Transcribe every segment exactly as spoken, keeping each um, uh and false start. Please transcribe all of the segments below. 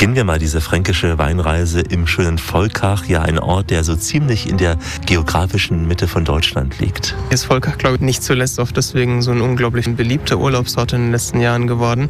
Beginnen wir mal diese fränkische Weinreise im schönen Volkach, ja ein Ort, der so ziemlich in der geografischen Mitte von Deutschland liegt. Ist Volkach, glaube ich, nicht zuletzt auch deswegen so ein unglaublich beliebter Urlaubsort in den letzten Jahren geworden,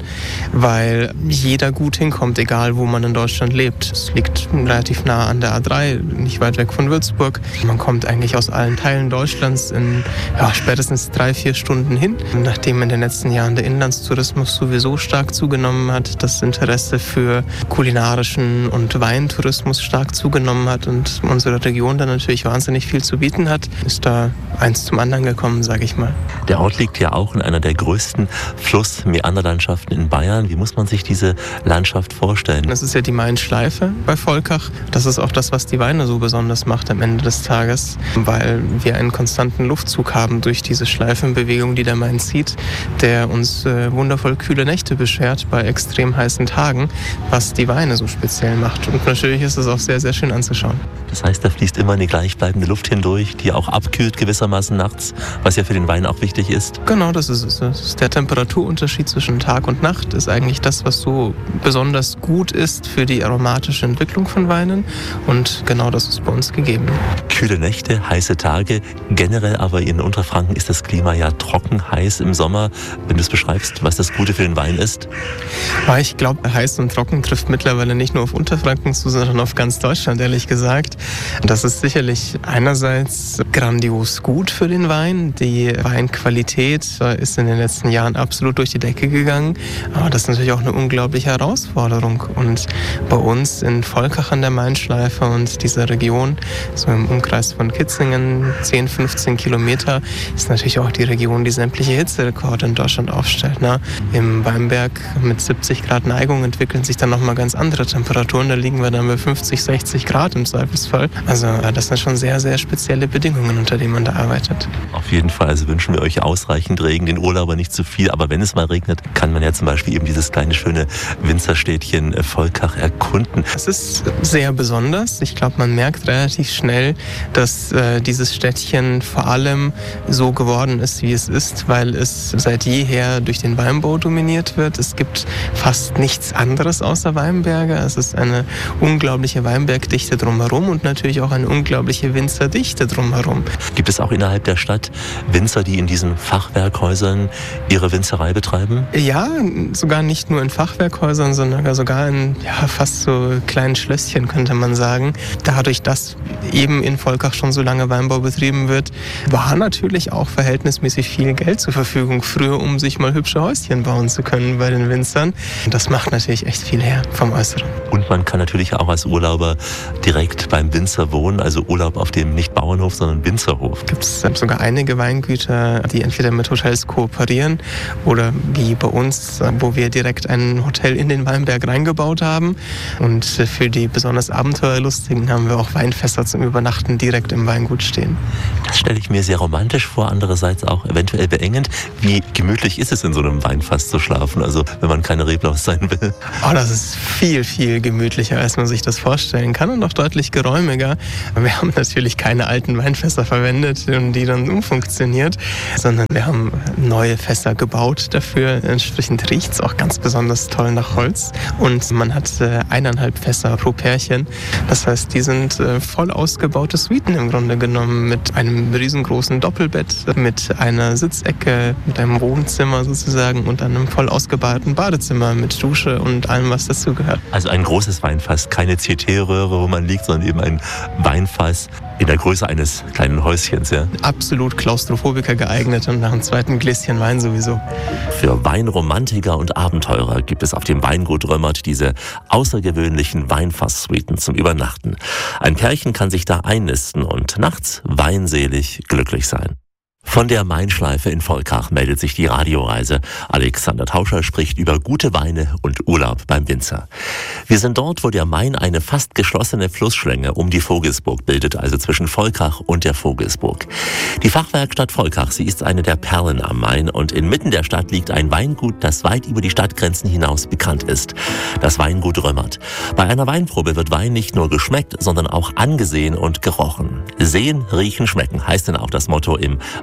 weil jeder gut hinkommt, egal wo man in Deutschland lebt. Es liegt relativ nah an der A drei, nicht weit weg von Würzburg. Man kommt eigentlich aus allen Teilen Deutschlands in ja, spätestens drei, vier Stunden hin. Nachdem in den letzten Jahren der Inlandstourismus sowieso stark zugenommen hat, das Interesse für kulinarischen und Weintourismus stark zugenommen hat und unsere Region dann natürlich wahnsinnig viel zu bieten hat, ist da eins zum anderen gekommen, sage ich mal. Der Ort liegt ja auch in einer der größten Fluss-Meanderlandschaften in Bayern. Wie muss man sich diese Landschaft vorstellen? Das ist ja die Main-Schleife bei Volkach. Das ist auch das, was die Weine so besonders macht am Ende des Tages, weil wir einen konstanten Luftzug haben durch diese Schleifenbewegung, die der Main zieht, der uns äh, wundervoll kühle Nächte beschert bei extrem heißen Tagen, was die Weine so speziell macht. Und natürlich ist es auch sehr, sehr schön anzuschauen. Das heißt, da fließt immer eine gleichbleibende Luft hindurch, die auch abkühlt gewissermaßen nachts, was ja für den Wein auch wichtig ist. Genau, das ist es. Das ist der Temperaturunterschied zwischen Tag und Nacht ist eigentlich das, was so besonders gut ist für die aromatische Entwicklung von Weinen. Und genau das ist bei uns gegeben. Kühle Nächte, heiße Tage. Generell aber in Unterfranken ist das Klima ja trocken, heiß im Sommer. Wenn du es beschreibst, was das Gute für den Wein ist? Aber ich glaube, heiß und trocken trifft mittlerweile nicht nur auf Unterfranken zu, sondern auf ganz Deutschland, ehrlich gesagt. Das ist sicherlich einerseits grandios gut für den Wein. Die Weinqualität ist in den letzten Jahren absolut durch die Decke gegangen. Aber das ist natürlich auch eine unglaubliche Herausforderung. Und bei uns in Volkach an der Main-Schleife und dieser Region, so im Umkreis von Kitzingen, zehn, fünfzehn Kilometer, ist natürlich auch die Region, die sämtliche Hitzerekorde in Deutschland aufstellt. Ne? Im Weinberg mit siebzig Grad Neigung entwickeln sich dann nochmal ganz andere Temperaturen. Da liegen wir dann bei fünfzig, sechzig Grad im Zweifelsfall. Also das sind schon sehr, sehr spezielle Bedingungen, unter denen man da arbeitet. Auf jeden Fall, also wünschen wir euch ausreichend Regen, den Urlauber nicht zu viel. Aber wenn es mal regnet, kann man ja zum Beispiel eben dieses kleine, schöne Winzerstädtchen Volkach erkunden. Es ist sehr besonders. Ich glaube, man merkt relativ schnell, dass äh, dieses Städtchen vor allem so geworden ist, wie es ist, weil es seit jeher durch den Weinbau dominiert wird. Es gibt fast nichts anderes außer Weinberge. Es ist eine unglaubliche Weinbergdichte drumherum und natürlich auch eine unglaubliche Winzerdichte drumherum. Gibt es auch innerhalb der Stadt Winzer, die in diesen Fachwerkhäusern ihre Winzerei betreiben? Ja, sogar nicht nur in Fachwerkhäusern, sondern sogar in ja, fast so kleinen Schlösschen, könnte man sagen. Dadurch, dass eben in Volkach schon so lange Weinbau betrieben wird, war natürlich auch verhältnismäßig viel Geld zur Verfügung früher, um sich mal hübsche Häuschen bauen zu können bei den Winzern. Das macht natürlich echt viel her vom Äußeren. Und man kann natürlich auch als Urlauber direkt beim Winzer wohnen, also Urlaub auf dem nicht Bauernhof, sondern Winzerhof. Gibt es sogar einige Weingüter, die entweder mit Hotels kooperieren oder wie bei uns, wo wir direkt ein Hotel in den Weinberg reingebaut haben. Und für die besonders Abenteuerlustigen haben wir auch Weinfässer zum Übernachten direkt im Weingut stehen. Das stelle ich mir sehr romantisch vor, andererseits auch eventuell beengend. Wie gemütlich ist es, in so einem Weinfass zu schlafen, also wenn man keine Reblaus sein will? Oh, das ist viel, viel gemütlicher, als man sich das vorstellen kann und auch deutlich geräumiger. Wir haben natürlich keine alten Weinfässer verwendet und die dann umfunktioniert, sondern wir haben neue Fässer gebaut dafür. Entsprechend riecht es auch ganz besonders toll nach Holz und man hat äh, eineinhalb Fässer pro Pärchen. Das heißt, die sind äh, voll ausgebaute Suiten im Grunde genommen mit einem riesengroßen Doppelbett, mit einer Sitzecke, mit einem Wohnzimmer sozusagen und einem voll ausgebauten Badezimmer mit Dusche und allem, was dazugehört. Also ein großes Weinfass, keine C T-Röhre, wo man liegt, sondern eben ein Weinfass in der Größe eines kleinen Häuschens, ja? Absolut Klaustrophobiker geeignet und nach einem zweiten Gläschen Wein sowieso. Für Weinromantiker und Abenteurer gibt es auf dem Weingut Römert diese außergewöhnlichen Weinfass-Suiten zum Übernachten. Ein Pärchen kann sich da einnisten und nachts weinselig glücklich sein. Von der Main-Schleife in Volkach meldet sich die Radioreise. Alexander Tauscher spricht über gute Weine und Urlaub beim Winzer. Wir sind dort, wo der Main eine fast geschlossene Flussschlänge um die Vogelsburg bildet, also zwischen Volkach und der Vogelsburg. Die Fachwerkstatt Volkach, sie ist eine der Perlen am Main und inmitten der Stadt liegt ein Weingut, das weit über die Stadtgrenzen hinaus bekannt ist. Das Weingut Römert. Bei einer Weinprobe wird Wein nicht nur geschmeckt, sondern auch angesehen und gerochen. Sehen, riechen, schmecken heißt denn auch das Motto im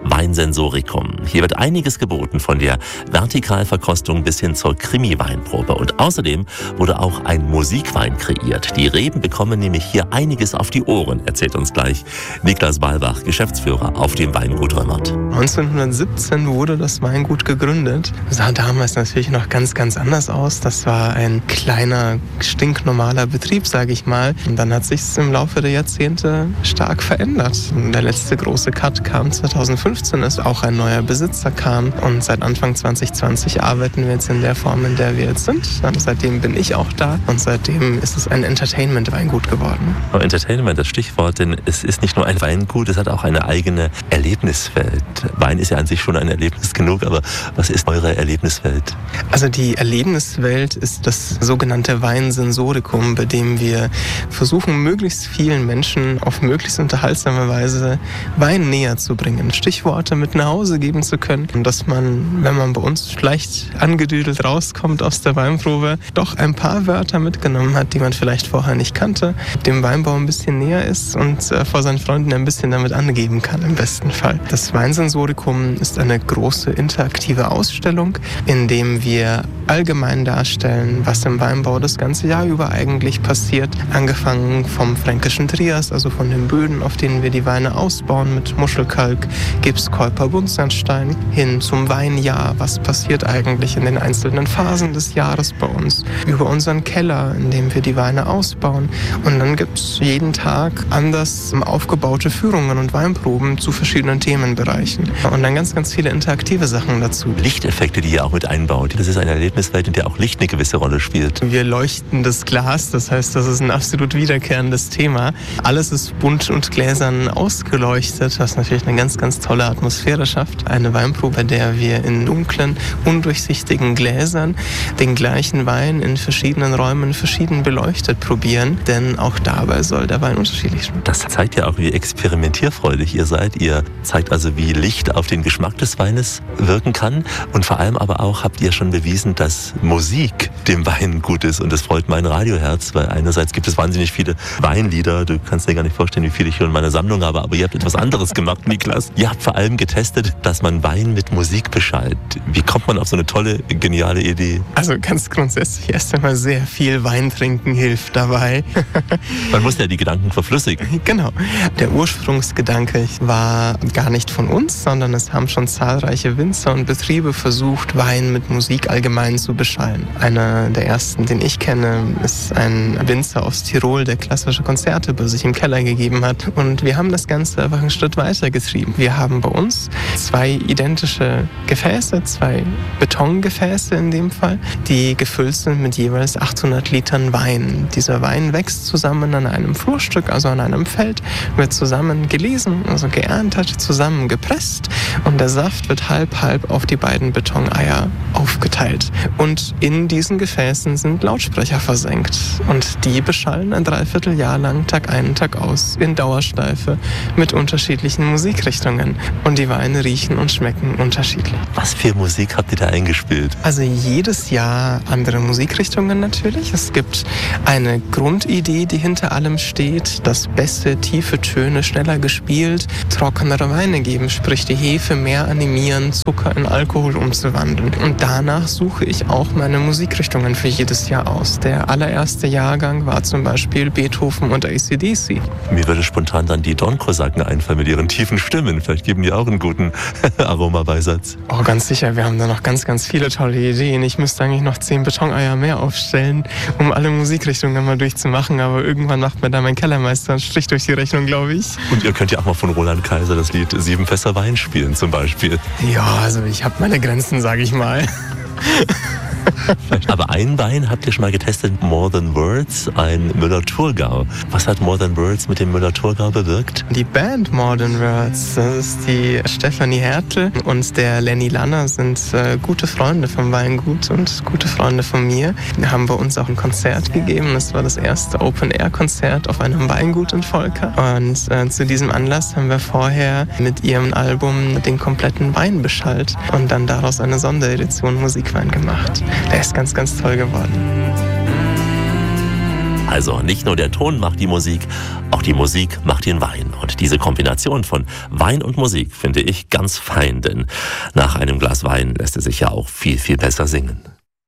Weinsensorikum. Hier wird einiges geboten, von der Vertikalverkostung bis hin zur Krimi-Weinprobe. Und außerdem wurde auch ein Musikwein kreiert. Die Reben bekommen nämlich hier einiges auf die Ohren, erzählt uns gleich Niklas Balbach, Geschäftsführer auf dem Weingut Römert. neunzehnhundertsiebzehn wurde das Weingut gegründet. Das sah damals natürlich noch ganz, ganz anders aus. Das war ein kleiner, stinknormaler Betrieb, sage ich mal. Und dann hat sich es im Laufe der Jahrzehnte stark verändert. Der letzte große Cut kam zweitausendfünfzehn, als auch ein neuer Besitzer kam. Und seit Anfang zwanzig zwanzig arbeiten wir jetzt in der Form, in der wir jetzt sind. Und seitdem bin ich auch da. Und seitdem ist es ein Entertainment-Weingut geworden. Aber Entertainment, das Stichwort, denn es ist nicht nur ein Weingut, es hat auch eine eigene Erlebniswelt. Wein ist ja an sich schon ein Erlebnis genug, aber was ist eure Erlebniswelt? Also die Erlebniswelt ist das sogenannte Weinsensorikum, bei dem wir versuchen, möglichst vielen Menschen auf möglichst unterhaltsame Weise Wein näher zu bringen, Stichworte mit nach Hause geben zu können, und dass man, wenn man bei uns leicht angedüdelt rauskommt aus der Weinprobe, doch ein paar Wörter mitgenommen hat, die man vielleicht vorher nicht kannte, dem Weinbau ein bisschen näher ist und äh, vor seinen Freunden ein bisschen damit angeben kann, im besten Fall. Das Weinsensorikum ist eine große interaktive Ausstellung, in dem wir allgemein darstellen, was im Weinbau das ganze Jahr über eigentlich passiert. Angefangen vom fränkischen Trias, also von den Böden, auf denen wir die Weine ausbauen mit Muschelkalk, Gips, Keuper, Buntsandstein, hin zum Weinjahr. Was passiert eigentlich in den einzelnen Phasen des Jahres bei uns? Über unseren Keller, in dem wir die Weine ausbauen. Und dann gibt es jeden Tag anders aufgebaute Führungen und Weinproben zu verschiedenen Themenbereichen. Und dann ganz, ganz viele interaktive Sachen dazu. Lichteffekte, die ihr auch mit einbaut. Das ist eine Erlebniswelt, in der auch Licht eine gewisse Rolle spielt. Wir leuchten das Glas, das heißt, das ist ein absolut wiederkehrendes Thema. Alles ist bunt und gläsern ausgeleuchtet, was natürlich eine ganz, ganz tolle Atmosphäre schafft. Eine Weinprobe, bei der wir in dunklen, undurchsichtigen Gläsern den gleichen Wein in verschiedenen Räumen verschieden beleuchtet probieren, denn auch dabei soll der Wein unterschiedlich schmecken. Das zeigt ja auch, wie experimentierfreudig ihr seid. Ihr zeigt also, wie Licht auf den Geschmack des Weines wirken kann, und vor allem aber auch habt ihr schon bewiesen, dass Musik dem Wein gut ist, und das freut mein Radioherz, weil einerseits gibt es wahnsinnig viele Weinlieder, du kannst dir gar nicht vorstellen, wie viele ich hier in meiner Sammlung habe, aber ihr habt etwas anderes gemacht, Niklas. Ihr habt vor allem getestet, dass man Wein mit Musik beschallt. Wie kommt man auf so eine tolle, geniale Idee? Also ganz grundsätzlich erst einmal sehr viel Wein trinken hilft dabei. Man muss ja die Gedanken verflüssigen. Genau. Der Ursprungsgedanke war gar nicht von uns, sondern es haben schon zahlreiche Winzer und Betriebe versucht, Wein mit Musik allgemein zu beschallen. Einer der ersten, den ich kenne, ist ein Winzer aus Tirol, der klassische Konzerte bei sich im Keller gegeben hat. Und wir haben das Ganze einfach einen Schritt weiter getrieben. Wir haben bei uns zwei identische Gefäße, zwei Betongefäße in dem Fall, die gefüllt sind mit jeweils achthundert Litern Wein. Dieser Wein wächst zusammen an einem Flurstück, also an einem Feld, wird zusammen gelesen, also geerntet, zusammen gepresst, und der Saft wird halb, halb auf die beiden Betoneier aufgeteilt. Und in diesen Gefäßen sind Lautsprecher versenkt. Und die beschallen ein Dreivierteljahr lang, Tag ein, Tag aus, in Dauerschleife, mit unterschiedlichen Musikrichtungen. Und die Weine riechen und schmecken unterschiedlich. Was für Musik habt ihr da eingespielt? Also jedes Jahr andere Musikrichtungen natürlich. Es gibt eine Grundidee, die hinter allem steht, dass Bässe, tiefe Töne schneller gespielt, trockenere Weine geben, sprich die Hefe mehr animieren, Zucker in Alkohol umzuwandeln. Und danach suche ich auch meine Musikrichtungen für jedes Jahr aus. Der allererste Jahrgang war zum Beispiel Beethoven und A C D C. Mir würde spontan dann die Dornkosaken einfallen mit ihren tiefen Stimmen. Vielleicht geben die auch einen guten Aromabeisatz. Oh, ganz sicher. Wir haben da noch ganz, ganz viele tolle Ideen. Ich müsste eigentlich noch zehn Betoneier mehr aufstellen, um alle Musikrichtungen mal durchzumachen. Aber irgendwann macht mir da mein Kellermeister einen Strich durch die Rechnung, glaube ich. Und ihr könnt ja auch mal von Roland Kaiser das Lied Sieben Fässer Wein spielen zum Beispiel. Ja, also ich habe meine Grenzen, sage ich mal. Aber ein Wein habt ihr schon mal getestet, More Than Words, ein Müller-Thurgau. Was hat More Than Words mit dem Müller-Thurgau bewirkt? Die Band More Than Words, das ist die Stefanie Hertel und der Lenny Lanner, sind äh, gute Freunde vom Weingut und gute Freunde von mir. Wir haben bei uns auch ein Konzert gegeben. Das war das erste Open-Air-Konzert auf einem Weingut in Volker. Und äh, zu diesem Anlass haben wir vorher mit ihrem Album den kompletten Wein beschallt und dann daraus eine Sonderedition Musikwein gemacht. Der ist ganz, ganz toll geworden. Also nicht nur der Ton macht die Musik, auch die Musik macht den Wein. Und diese Kombination von Wein und Musik finde ich ganz fein, denn nach einem Glas Wein lässt es sich ja auch viel, viel besser singen.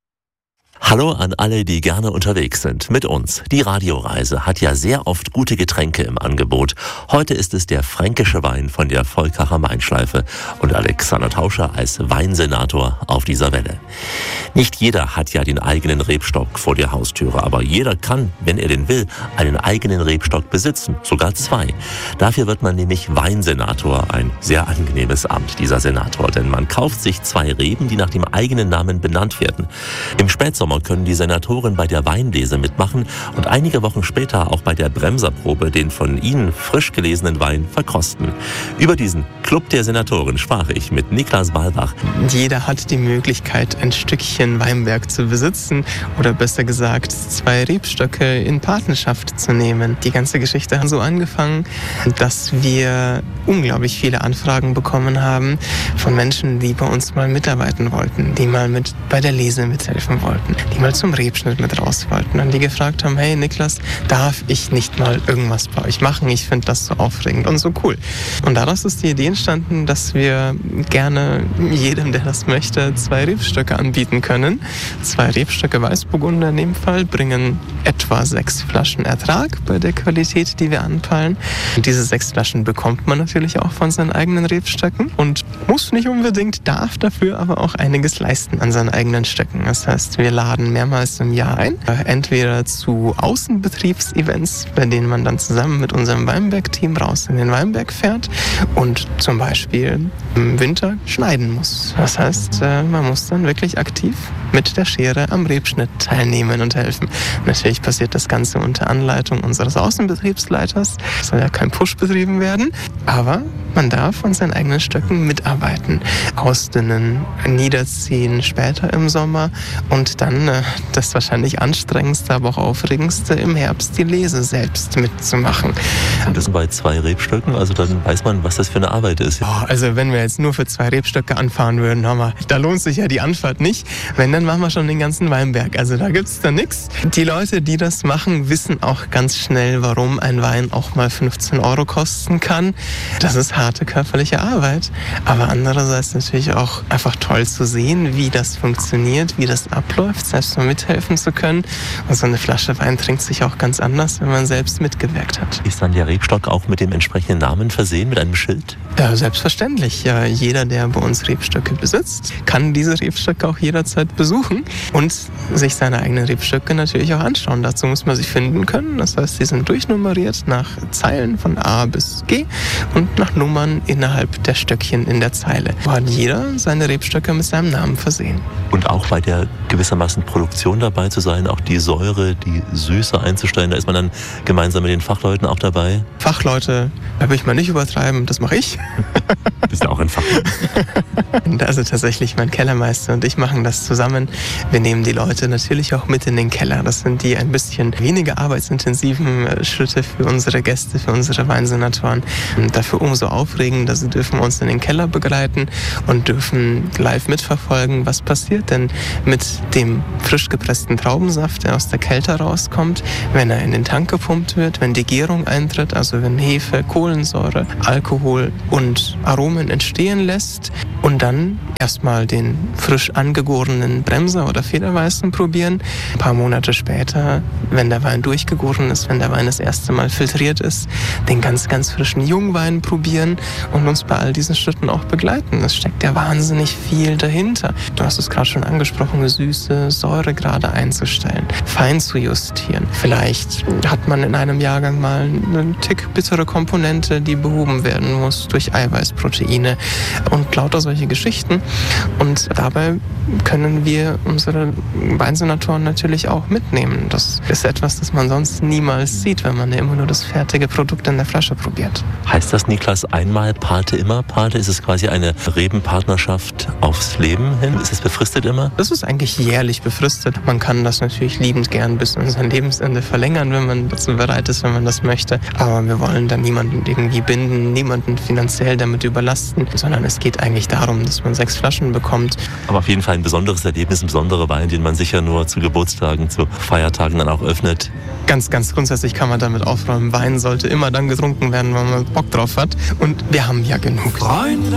Hallo an alle, die gerne unterwegs sind mit uns. Die Radioreise hat ja sehr oft gute Getränke im Angebot. Heute ist es der fränkische Wein von der Volkacher Mainschleife und Alexander Tauscher als Weinsenator auf dieser Welle. Nicht jeder hat ja den eigenen Rebstock vor der Haustüre, aber jeder kann, wenn er den will, einen eigenen Rebstock besitzen, sogar zwei. Dafür wird man nämlich Weinsenator, ein sehr angenehmes Amt, dieser Senator, denn man kauft sich zwei Reben, die nach dem eigenen Namen benannt werden. Im Spätsommer können die Senatoren bei der Weinlese mitmachen und einige Wochen später auch bei der Bremserprobe den von ihnen frisch gelesenen Wein verkosten. Über diesen Club der Senatoren sprach ich mit Niklas Walbach. Jeder hat die Möglichkeit, ein Stückchen Weinberg zu besitzen oder besser gesagt, zwei Rebstöcke in Patenschaft zu nehmen. Die ganze Geschichte hat so angefangen, dass wir unglaublich viele Anfragen bekommen haben von Menschen, die bei uns mal mitarbeiten wollten, die mal mit bei der Lese mithelfen wollten, die mal zum Rebschnitt mit raus wollten und die gefragt haben, hey Niklas, darf ich nicht mal irgendwas bei euch machen? Ich finde das so aufregend und so cool. Und daraus ist die Idee entstanden, dass wir gerne jedem, der das möchte, zwei Rebstöcke anbieten können. Zwei Rebstöcke Weißburgunder in dem Fall bringen etwa sechs Flaschen Ertrag bei der Qualität, die wir anpeilen. Und diese sechs Flaschen bekommt man natürlich auch von seinen eigenen Rebstöcken und muss nicht unbedingt, darf dafür aber auch einiges leisten an seinen eigenen Stöcken. Das heißt, wir laden mehrmals im Jahr ein, entweder zu Außenbetriebsevents, bei denen man dann zusammen mit unserem Weinberg-Team raus in den Weinberg fährt und zum Beispiel im Winter schneiden muss. Das heißt, man muss dann wirklich aktiv mit der Schere am Rebschnitt teilnehmen und helfen. Natürlich passiert das Ganze unter Anleitung unseres Außenbetriebsleiters. Es soll ja kein Push betrieben werden, aber man darf an seinen eigenen Stöcken mitarbeiten, ausdünnen, niederziehen, später im Sommer und dann äh, das wahrscheinlich anstrengendste, aber auch aufregendste im Herbst, die Lese selbst mitzumachen. Und das sind bei zwei Rebstöcken, also dann weiß man, was das für eine Arbeit ist. Oh, also wenn wir jetzt nur für zwei Rebstöcke anfahren würden, Hammer, da lohnt sich ja die Anfahrt nicht. Wenn, dann machen wir schon den ganzen Weinberg. Also da gibt's da nichts. Die Leute, die das machen, wissen auch ganz schnell, warum ein Wein auch mal fünfzehn Euro kosten kann. Das ist harte körperliche Arbeit. Aber andererseits natürlich auch einfach toll zu sehen, wie das funktioniert, wie das abläuft, selbst mal mithelfen zu können. Und so eine Flasche Wein trinkt sich auch ganz anders, wenn man selbst mitgewirkt hat. Ist dann der Rebstock auch mit dem entsprechenden Namen versehen, mit einem Schild? Ja, selbstverständlich. Ja, jeder, der bei uns Rebstöcke besitzt, kann diese Rebstöcke auch jederzeit besuchen und sich seine eigenen Rebstöcke natürlich auch anschauen. Dazu muss man sich finden können. Das heißt, sie sind durchnummeriert nach Zeilen von A bis G und nach Nummern innerhalb der Stöckchen in der Zeile. Da hat jeder seine Rebstöcke mit seinem Namen versehen. Und auch bei der gewissermaßen Produktion dabei zu sein, auch die Säure, die Süße einzustellen, da ist man dann gemeinsam mit den Fachleuten auch dabei? Fachleute, da will ich mal nicht übertreiben, das mache ich. Du bist ja auch ein Fachmann. Also tatsächlich, mein Kellermeister und ich machen das zusammen. Wir nehmen die Leute natürlich auch mit in den Keller. Das sind die ein bisschen weniger arbeitsintensiven Schritte für unsere Gäste, für unsere Weinsenatoren. Und dafür umso aufregender, sie dürfen uns in den Keller begleiten und dürfen live mitverfolgen, was passiert denn mit dem frisch gepressten Traubensaft, der aus der Kälte rauskommt, wenn er in den Tank gepumpt wird, wenn die Gärung eintritt, also wenn Hefe, Kohlensäure, Alkohol und Aromen entstehen lässt und dann erstmal den frisch angegorenen Bremser oder Federweißen probieren. Ein paar Monate später, wenn der Wein durchgegoren ist, wenn der Wein das erste Mal filtriert ist, den ganz, ganz frischen Jungwein probieren und uns bei all diesen Schritten auch begleiten. Es steckt ja wahnsinnig viel dahinter. Du hast es gerade schon angesprochen, Süße, Säure gerade einzustellen, fein zu justieren. Vielleicht hat man in einem Jahrgang mal eine Tick bittere Komponente, die behoben werden muss durch Eiweißproteine und lauter solche Geschichten. Und dabei können wir unsere Weinsenatoren natürlich auch mitnehmen. Das ist etwas, das man sonst niemals sieht, wenn man ja immer nur das fertige Produkt in der Flasche probiert. Heißt das, Niklas, einmal Pate, immer Pate? Ist es quasi eine Rebenpartnerschaft aufs Leben hin? Ist es befristet immer? Das ist eigentlich jährlich nicht befristet. Man kann das natürlich liebend gern bis an sein Lebensende verlängern, wenn man dazu bereit ist, wenn man das möchte. Aber wir wollen da niemanden irgendwie binden, niemanden finanziell damit überlasten, sondern es geht eigentlich darum, dass man sechs Flaschen bekommt. Aber auf jeden Fall ein besonderes Erlebnis, ein besonderer Wein, den man sicher nur zu Geburtstagen, zu Feiertagen dann auch öffnet. Ganz, ganz grundsätzlich kann man damit aufräumen. Wein sollte immer dann getrunken werden, wenn man Bock drauf hat. Und wir haben ja genug.